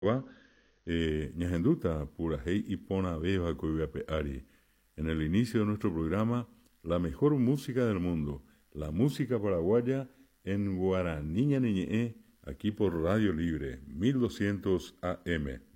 Va, ñajenduta pura hei ipona beba coigape ari. En el inicio de nuestro programa, la mejor música del mundo, la música paraguaya en guaraní ñañeñe, aquí por Radio Libre, 1200 AM.